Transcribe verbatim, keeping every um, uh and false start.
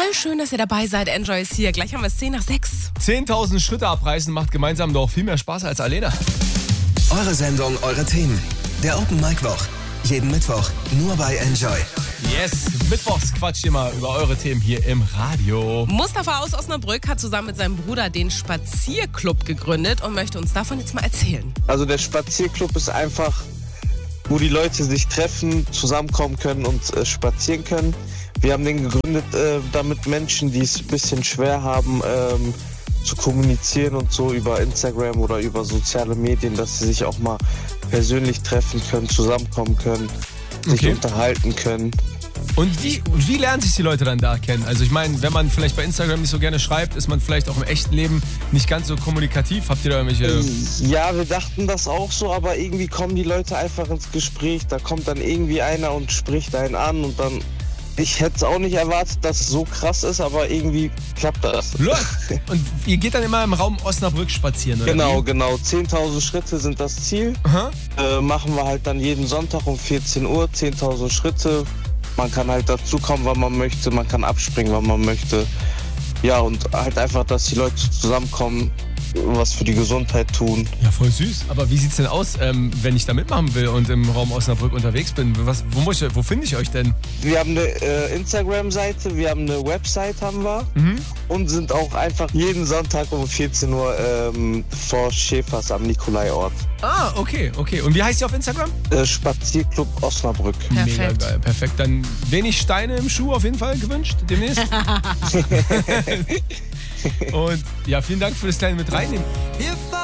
Voll schön, dass ihr dabei seid. Enjoy ist hier. Gleich haben wir es zehn nach sechs. zehntausend Schritte abreißen macht gemeinsam doch viel mehr Spaß als alleine. Eure Sendung, eure Themen. Der Open Mic Woch. Jeden Mittwoch nur bei Enjoy. Yes, mittwochs quatscht ihr mal über eure Themen hier im Radio. Mustafa aus Osnabrück hat zusammen mit seinem Bruder den Spazierclub gegründet und möchte uns davon jetzt mal erzählen. Also der Spazierclub ist einfach, wo die Leute sich treffen, zusammenkommen können und äh, spazieren können. Wir haben den gegründet, äh, damit Menschen, die es ein bisschen schwer haben, ähm, zu kommunizieren und so über Instagram oder über soziale Medien, dass sie sich auch mal persönlich treffen können, zusammenkommen können, sich Okay. unterhalten können. Und wie, wie lernen sich die Leute dann da kennen? Also ich meine, wenn man vielleicht bei Instagram nicht so gerne schreibt, ist man vielleicht auch im echten Leben nicht ganz so kommunikativ. Habt ihr da irgendwelche... Ja, wir dachten das auch so, aber irgendwie kommen die Leute einfach ins Gespräch. Da kommt dann irgendwie einer und spricht einen an und dann... Ich hätte es auch nicht erwartet, dass es so krass ist, aber irgendwie klappt das. Läuft. Und ihr geht dann immer im Raum Osnabrück spazieren, oder? Genau, wie? genau. zehntausend Schritte sind das Ziel. Aha. Äh, machen wir halt dann jeden Sonntag um vierzehn Uhr, zehntausend Schritte. Man kann halt dazukommen, wann man möchte. Man kann abspringen, wann man möchte. Ja, und halt einfach, dass die Leute zusammenkommen, was für die Gesundheit tun. Ja, voll süß. Aber wie sieht's denn aus, ähm, wenn ich da mitmachen will und im Raum Osnabrück unterwegs bin? Was, wo muss ich, wo finde ich euch denn? Wir haben eine äh, Instagram-Seite, wir haben eine Website, haben wir. Mhm. Und sind auch einfach jeden Sonntag um vierzehn Uhr ähm, vor Schäfers am Nikolaiort. Ah, okay, okay. Und wie heißt ihr auf Instagram? Äh, Spazierclub Osnabrück. Mega Perfekt. geil, perfekt. Dann wenig Steine im Schuh auf jeden Fall gewünscht demnächst. Und ja, vielen Dank für das kleine mit reinnehmen.